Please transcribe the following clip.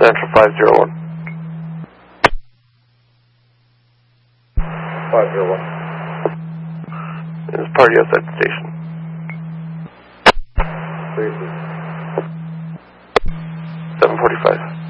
Central 501. 501. There's a party outside the station. 3-2. 745.